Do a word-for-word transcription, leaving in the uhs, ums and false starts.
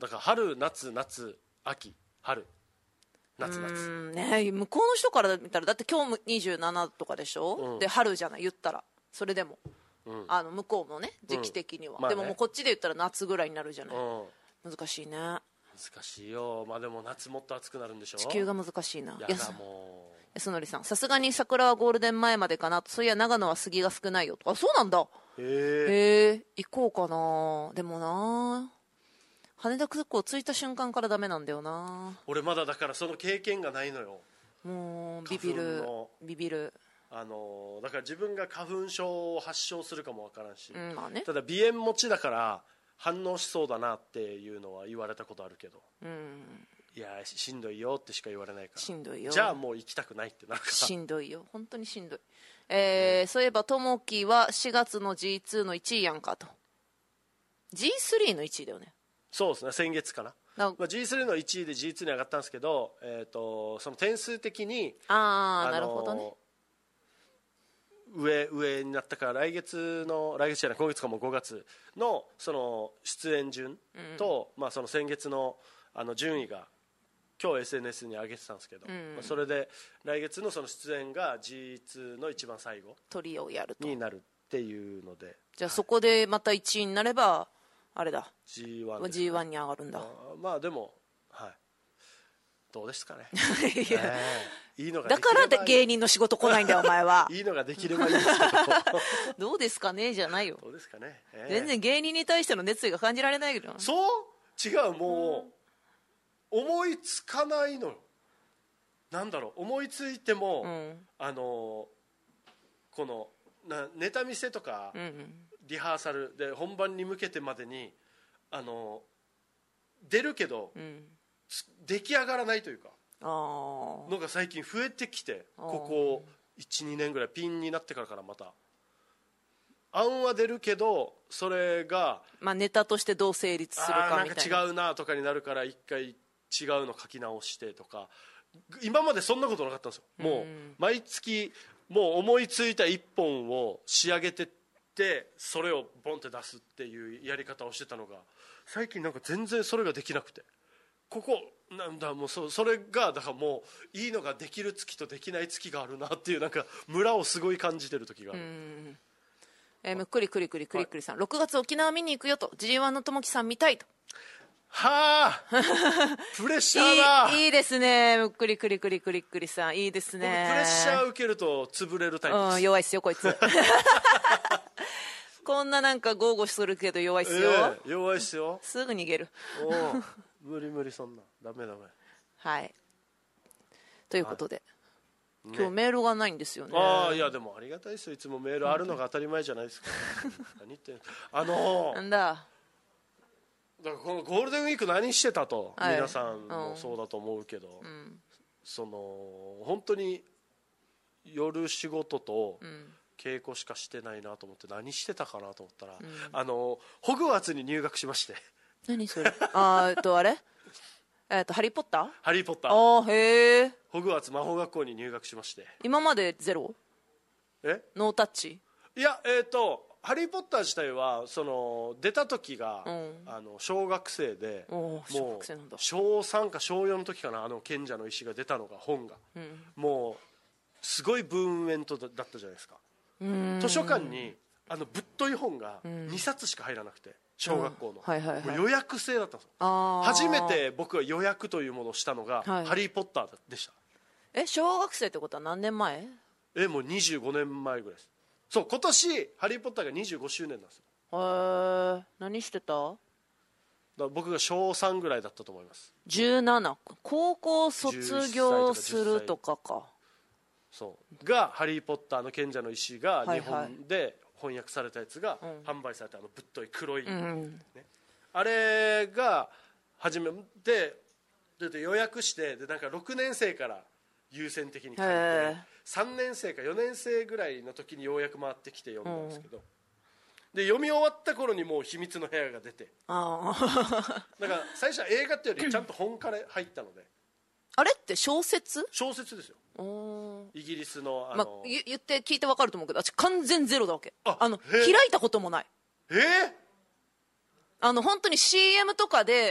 だから春夏夏秋春夏夏うんね、向こうの人から見たらだって今日もにじゅうななとかでしょ、うん、で春じゃない言ったらそれでも、うん、あの向こうのね時期的には、うんまあね、でももうこっちで言ったら夏ぐらいになるじゃない、うん、難しいね難しいよ。まあでも夏もっと暑くなるんでしょ。 地球が難しいな。 やだもう安則さんさすがに桜はゴールデン前までかなと。そういや長野は杉が少ないよと。あそうなんだ。へえ行こうかな。でもな羽田空港着いた瞬間からダメなんだよな。 俺まだだからその経験がないのよ。 もうビビるビビる。 あのだから自分が花粉症を発症するかもわからんし、 うんまあね、 ただ鼻炎持ちだから反応しそうだなっていうのは言われたことあるけど、うん、いやしんどいよってしか言われないからしんどいよ。 じゃあもう行きたくないってなるからしんどいよ本当にしんどい、えーうん、そういえばともきはしがつの ジーツー のいちいやんかと。 ジースリー のいちいだよね。 そうですね先月かな。まあ、ジースリー のいちいで ジーツー に上がったんですけど、えー、とその点数的にああなるほどね上上になったから来月の来月じゃない今月かもごがつ の, その出演順と、うんまあ、その先月 の, あの順位が今日 エスエヌエス に上げてたんですけど、うんまあ、それで来月 の, その出演が ジーツー の一番最後トリをやるとになるっていうので、 じゃあそこでまたいちいになればあれだジーワン, ジーワン に上がるんだ。 あまあでもはいどうですかねいや、えー、いいのがだから芸人の仕事来ないんだよお前はいいのができればいいんですけどどうですかねじゃないよ。 どうですかね、えー、 全然芸人に対しての熱意が感じられないけど。 そう違うもう、うん、思いつかないのよ。なんだろう思いついても、うん、あのこのなネタ見せとか、うんうん、リハーサルで本番に向けてまでにあの出るけど、うん出来上がらないというかのが最近増えてきてここ いち,に 年ぐらいピンになってからからまた案は出るけどそれが、 まあ、ネタとしてどう成立するかみたいななんか違うなとかになるから一回違うの書き直してとか今までそんなことなかったんですよ。もう毎月もう思いついたいっぽんを仕上げてってそれをボンって出すっていうやり方をしてたのが最近なんか全然それができなくてここなんだもう そ, それがだからもういいのができる月とできない月があるなっていうなんか村をすごい感じてる時がある。うんえー、むっくりくりくりくりくりさん、はい、ろくがつ沖縄見に行くよと ジーワン のともきさん見たいと。 はあプレッシャーだいい, いいですねむっくりくりくりくりくりさんいいですね。 プレッシャー受けると潰れるタイプです、 うん、弱いっすよこいつこんななんか豪語するけど弱いっすよ、えー、弱いっすよすぐ逃げるお無理無理そんなダメダメはいということで、はいね、今日メールがないんですよね。 ああいやでもありがたいですよいつもメールあるのが当たり前じゃないですか何言ってんあのー、 なんだだからこのゴールデンウィーク何してたと、はい、皆さんもそうだと思うけど、うん、その本当に夜仕事と稽古しかしてないなと思って何してたかなと思ったら、うん、あのホグワーツに入学しまして。 何それあーえっとあれえっとハリーポッターハリーポッターあーへえホグワーツ魔法学校に入学しまして。 今までゼロえノータッチいやえっ、ー、とハリー・ポッター自体はその出た時が、うん、あの小学生でもう小さんか小よんの時かなあの賢者の石が出たのが本が、うん、もうすごいブームメントだったじゃないですか。図書館にあのぶっとい本がにさつしか入らなくて小学校の、うんはいはいはい、もう予約制だったんですよ。初めて僕は予約というものをしたのが、はい、ハリー・ポッターでした。 え小学生ってことは何年前えもうにじゅうごねんまえぐらいです。そう今年ハリー・ポッターがにじゅうごしゅうねんなんですよ。 へえ何してた？だ僕が小さんぐらいだったと思います。 じゅうなな高校卒業するとかかそうがハリー・ポッターの賢者の石が日本で翻訳されたやつが販売されたあのぶっとい黒い、ね、あれが初めてで予約してでなんかろくねん生から優先的に書いてさんねん生かよねん生ぐらいの時にようやく回ってきて読んだんですけど、で読み終わった頃にもう秘密の部屋が出てあだから最初は映画ってよりちゃんと本から入ったのであれって小説小説ですよ。イギリスのあの、 まあ、言って聞いて分かると思うけど私完全ゼロだわけ。ああの開いたこともない。 えー、 あの本当に シーエム とかで